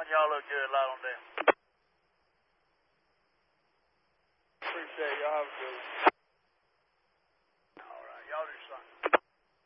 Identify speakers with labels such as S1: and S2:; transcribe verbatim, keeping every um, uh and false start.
S1: one, y'all look good. Light on them.
S2: Appreciate y'all. Have a good one.